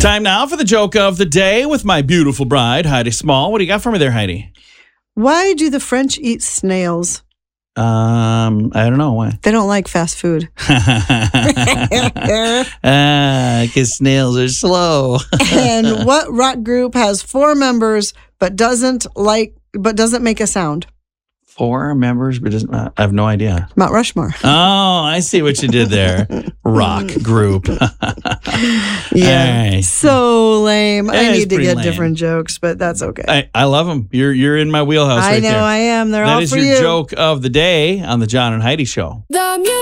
Time now for the joke of the day with my beautiful bride, Heidi Small. What do you got for me there, Heidi? Why do the French eat snails? I don't know why. They don't like fast food. Because snails are slow. And what rock group has 4 members but doesn't make a sound? 4 members, but doesn't. I have no idea. Mount Rushmore. Oh, I see what you did there. Rock group. Yeah. Right. So lame. I It's need to pretty get lame. different jokes, but that's okay. I love them. You're in my wheelhouse I right know there. I am. They're That all is for your you. joke of the day on the John and Heidi Show. The